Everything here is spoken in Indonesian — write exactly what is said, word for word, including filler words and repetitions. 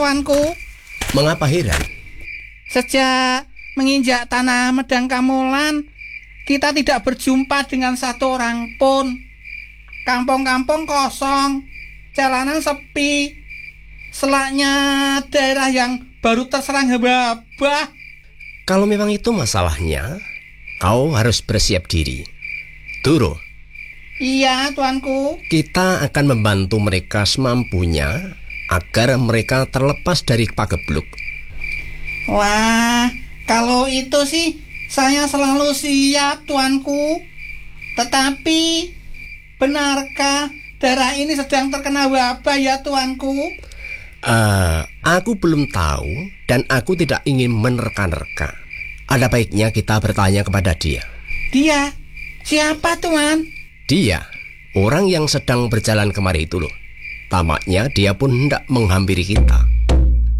tuanku. Mengapa heran? Sejak menginjak tanah Medang Kamolan, kita tidak berjumpa dengan satu orang pun. Kampung-kampung kosong, jalanan sepi. Selaknya daerah yang baru terserang wabah. Kalau memang itu masalahnya, kau harus bersiap diri. Duro. Iya, tuanku. Kita akan membantu mereka semampunya agar mereka terlepas dari pagebluk. Wah, kalau itu sih saya selalu siap, tuanku. Tetapi, benarkah daerah ini sedang terkena wabah ya, tuanku? Uh, aku belum tahu dan aku tidak ingin menerka-nerka. Ada baiknya kita bertanya kepada dia. Dia? Siapa, tuan? Dia, orang yang sedang berjalan kemari itu loh. Tampaknya dia pun hendak menghampiri kita.